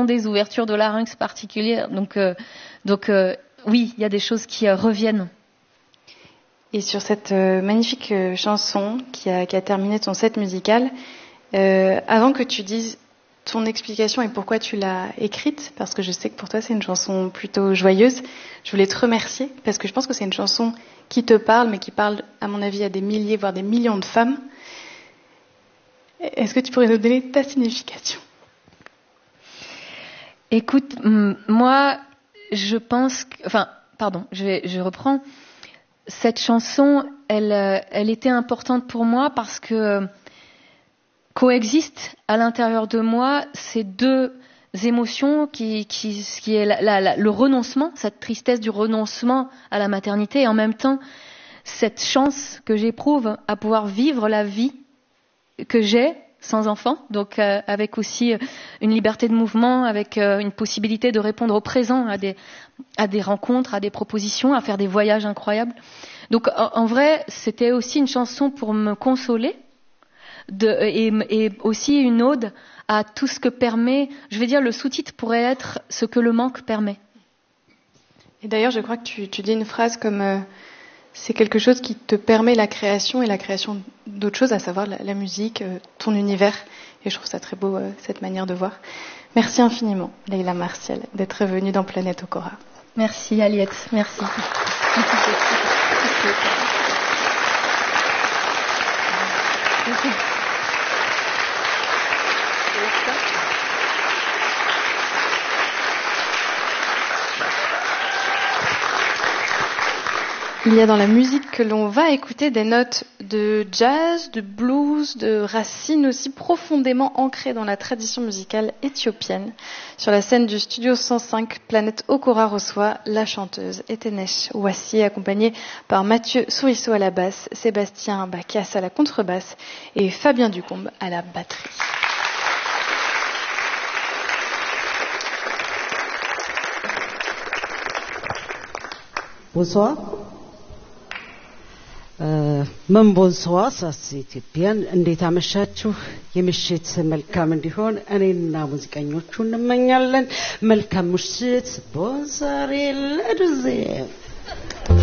des ouvertures de larynx particulières. Donc oui, il y a des choses qui reviennent. Et sur cette magnifique chanson qui a terminé ton set musical, avant que tu dises ton explication et pourquoi tu l'as écrite, parce que je sais que pour toi c'est une chanson plutôt joyeuse, je voulais te remercier parce que je pense que c'est une chanson qui te parle, mais qui parle à mon avis à des milliers, voire des millions de femmes. Est-ce que tu pourrais nous donner ta signification ? Écoute, moi je pense je reprends. Cette chanson, elle était importante pour moi parce que coexistent à l'intérieur de moi ces deux émotions qui est le renoncement, cette tristesse du renoncement à la maternité, et en même temps cette chance que j'éprouve à pouvoir vivre la vie que j'ai sans enfant, donc avec aussi une liberté de mouvement, avec une possibilité de répondre au présent à des rencontres, à des propositions, à faire des voyages incroyables. Donc en vrai, c'était aussi une chanson pour me consoler et aussi une ode à tout ce que permet, je vais dire, le sous-titre pourrait être ce que le manque permet. Et d'ailleurs, je crois que tu dis une phrase comme c'est quelque chose qui te permet la création et la création d'autres choses, à savoir la musique, ton univers. Et je trouve ça très beau, cette manière de voir. Merci infiniment, Leïla Martial, d'être venue dans Planète Okora. Merci, Aliette. Merci. Il y a dans la musique que l'on va écouter des notes de jazz, de blues, de racines aussi profondément ancrées dans la tradition musicale éthiopienne. Sur la scène du studio 105, Planète Okora reçoit la chanteuse Etenesh Ouassi, accompagnée par Mathieu Souriceau à la basse, Sébastien Bacas à la contrebasse et Fabien Ducombe à la batterie. Bonsoir. ምን ቦንሶዋ ሳስ ኢትዮጵያን እንዴት አመሻችሁ የምሽት መልካም እንዲሆን እኔና ሙዚቀኞቹ እንመኛለን መልካም ምሽት ቦንሳሬ ለዱዜ